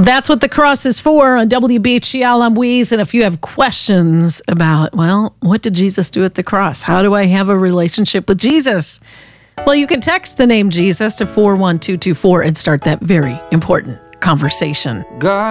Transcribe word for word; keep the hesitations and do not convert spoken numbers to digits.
That's what the cross is for on W B H G L. I'm Weeze. And if you have questions about, well, what did Jesus do at the cross? How do I have a relationship with Jesus? Well, you can text the name Jesus to four one two two four and start that very important conversation. God.